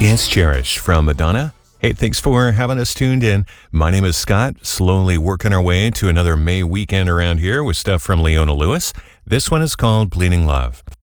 It's Cherish from Madonna. Hey, thanks for having us tuned in. My name is Scott, slowly working our way to another May weekend around here with stuff from Leona Lewis. This one is called Bleeding Love.